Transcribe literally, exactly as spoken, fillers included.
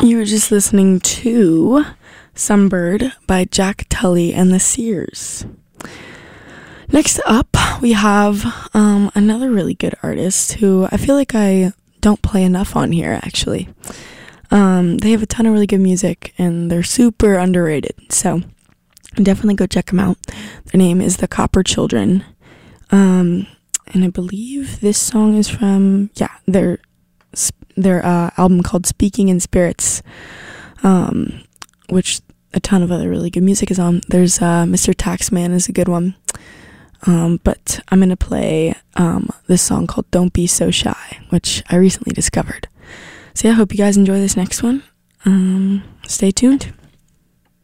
You were just listening to Sunbird by Jack Tully and the Sears. Next up, we have um, another really good artist who I feel like I don't play enough on here, actually. Um, they have a ton of really good music, and they're super underrated, so definitely go check them out. Their name is The Copper Children, um, and I believe this song is from, yeah, their their uh, album called Speaking in Spirits, um, which a ton of other really good music is on. There's uh, Mister Taxman is a good one, um, but I'm going to play um, this song called Don't Be So Shy, which I recently discovered. So yeah, I hope you guys enjoy this next one. Um, stay tuned.